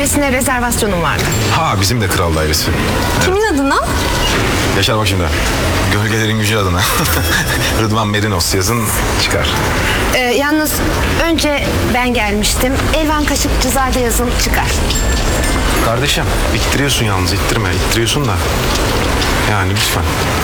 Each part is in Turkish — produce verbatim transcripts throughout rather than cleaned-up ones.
dairesine rezervasyonum vardı. Ha, bizim de kral dairesi. Kimin evet. adına? Yaşar bak şimdi. Gölgelerin gücü adına. Rıdvan Merinos yazın çıkar. Ee, yalnız önce ben gelmiştim. Elvan Kaşıkçızade yazın çıkar. Kardeşim ittiriyorsun yalnız, ittirme. İttiriyorsun da. Yani lütfen.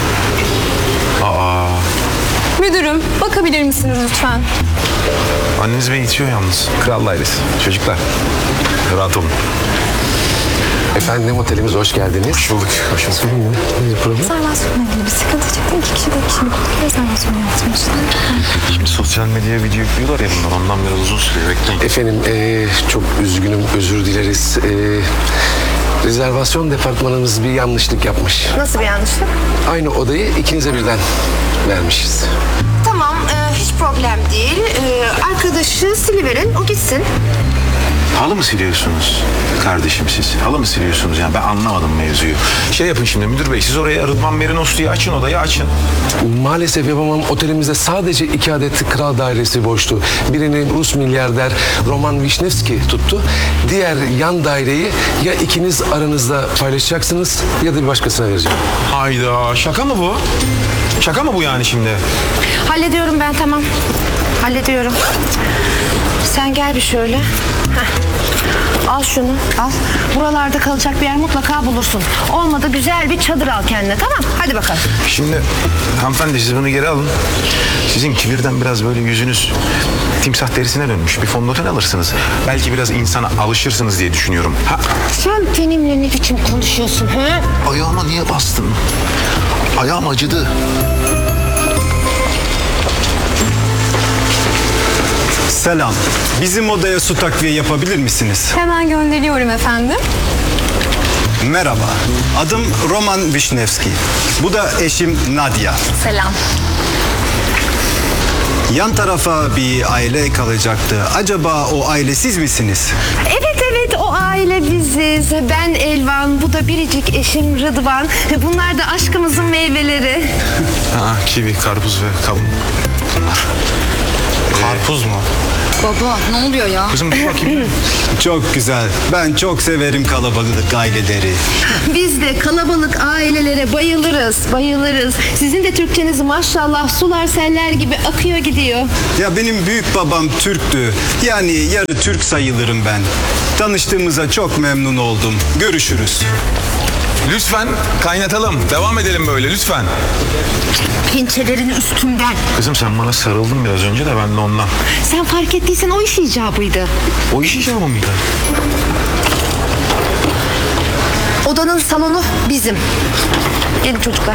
Aa. Müdürüm, bakabilir misiniz lütfen? Anneniz beni itiyor yalnız. Kral dairesi. Çocuklar. Rahat olun. Efendim, otelimize hoş geldiniz. Hoş bulduk. Hoş bulduk. Rezervasyonla ilgili bir sıkıntı çıktı. İki kişi de kişilik rezervasyon yaptırmışlar. Şimdi sosyal medyaya video yüklüyorlar ya bunlar. Ondan biraz uzun sürüyor. Bekleyin. Efendim, ee, çok üzgünüm, özür dileriz. Ee, rezervasyon departmanımız bir yanlışlık yapmış. Nasıl bir yanlışlık? Aynı odayı ikinize birden vermişiz. Tamam, e, hiç problem değil. E, arkadaşı siliverin, o gitsin. Halı mı siliyorsunuz kardeşim siz? Halı mı siliyorsunuz yani? Ben anlamadım mevzuyu. Şey yapın şimdi müdür bey, siz oraya Rıdvan Merinos diye açın, odayı açın. Maalesef yapamam. Otelimizde sadece iki adet kral dairesi boştu. Birini Rus milyarder Roman Vişnevski tuttu. Diğer yan daireyi ya ikiniz aranızda paylaşacaksınız ya da bir başkasına vereceğim. Hayda, şaka mı bu? Şaka mı bu yani şimdi? Hallediyorum ben, tamam. Hallediyorum. Sen gel bir şöyle. Heh. Al şunu, al. Buralarda kalacak bir yer mutlaka bulursun. Olmadı güzel bir çadır al kendine, tamam? Hadi bakalım. Şimdi hanımefendi siz bunu geri alın. Sizin kibirden biraz böyle yüzünüz timsah derisine dönmüş. Bir fondöten alırsınız. Belki biraz insana alışırsınız diye düşünüyorum. Ha? Sen benimle ne biçim konuşuyorsun, he? Ayağıma niye bastın? Ayağım acıdı. Selam. Bizim odaya su takviye yapabilir misiniz? Hemen gönderiyorum efendim. Merhaba. Adım Roman Vişnevski. Bu da eşim Nadia. Selam. Yan tarafa bir aile kalacaktı. Acaba o aile siz misiniz? Evet evet, o aile biziz. Ben Elvan, bu da biricik eşim Rıdvan. Bunlar da aşkımızın meyveleri. Ha, kivi, karpuz ve kavun. Bunlar. Karpuz mu? Baba, ne oluyor ya? Kızım dur bakayım. Çok güzel. Ben çok severim kalabalık aileleri. Biz de kalabalık ailelere bayılırız, bayılırız. Sizin de Türkçeniz maşallah sular seller gibi akıyor gidiyor. Ya benim büyük babam Türktü. Yani yarı Türk sayılırım ben. Tanıştığımıza çok memnun oldum. Görüşürüz. Lütfen kaynatalım. Devam edelim böyle lütfen. Pençelerin üstünden. Kızım sen bana sarıldın biraz önce de ben de ondan. Sen fark ettiysen o iş icabıydı. O iş icabı mıydı? Odanın salonu bizim. Gelin çocuklar.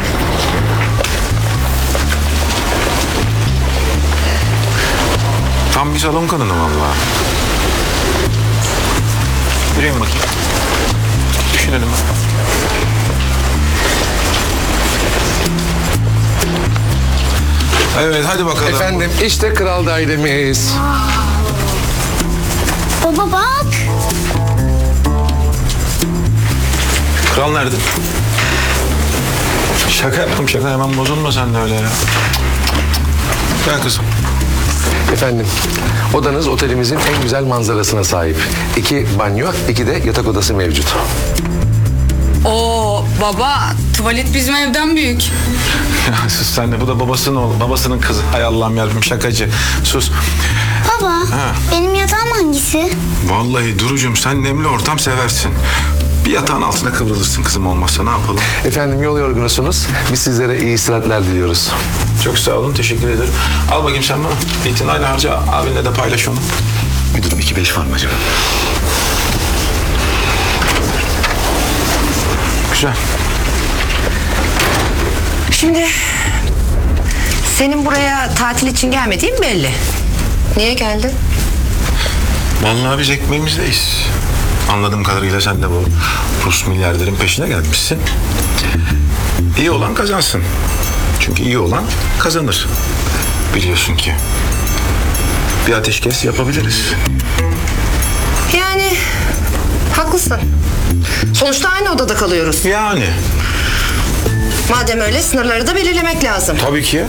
Tam bir salon kadını vallahi. Yürüyün bakayım. Düşünelim. Evet hadi bakalım. Efendim, işte kral dairemiz. Baba bak. Kral nerede? Şaka yaptım şaka, hemen bozulma sen de öyle ya. Gel kızım. Efendim, odanız otelimizin en güzel manzarasına sahip. İki banyo, iki de yatak odası mevcut. Oo baba, tuvalet bizim evden büyük. Ya sus sen de, bu da babasının oğlu, babasının kızı. Hay Allah'ım yarabbim, şakacı. Sus. Baba, Ha. benim yatağım hangisi? Vallahi Duru'cum sen nemli ortam seversin. Bir yatağın altına kıvrılırsın kızım, olmazsa ne yapalım? Efendim, yol yorgunusunuz. Biz sizlere iyi istirahatler diliyoruz. Çok sağ olun, teşekkür ederim. Al bakayım sen bana. İtinayla harca, abinle de paylaş onu. Müdürüm iki beş var mı acaba? Güzel. Şimdi senin buraya tatil için gelmediğin belli. Niye geldin? Vallahi biz ekmeğimizdeyiz. Anladığım kadarıyla sen de bu Rus milyarderin peşine gelmişsin. İyi olan kazansın. Çünkü iyi olan kazanır. Biliyorsun ki. Bir ateşkes yapabiliriz. Yani haklısın. Sonuçta aynı odada kalıyoruz. Yani. Madem öyle sınırları da belirlemek lazım. Tabii ki.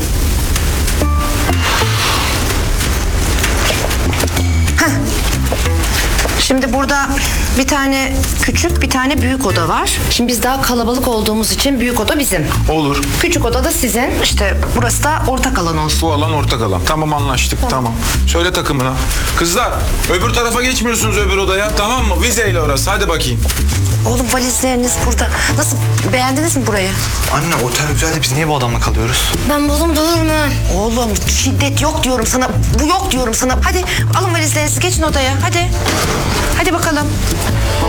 Şimdi burada bir tane küçük bir tane büyük oda var. Şimdi biz daha kalabalık olduğumuz için büyük oda bizim. Olur. Küçük oda da sizin. İşte burası da ortak alan olsun. Bu alan ortak alan. Tamam anlaştık. Tamam. Söyle takımına. Kızlar öbür tarafa geçmiyorsunuz öbür odaya. Tamam mı? Vizeyle orası. Hadi bakayım. Oğlum valizleriniz burada. Nasıl beğendiniz mi burayı? Anne otel güzel de biz niye bu adamla kalıyoruz? Ben buldum durma. Oğlum şiddet yok diyorum sana. Bu yok diyorum sana. Hadi alın valizlerinizi geçin odaya. Hadi. Hadi bakalım.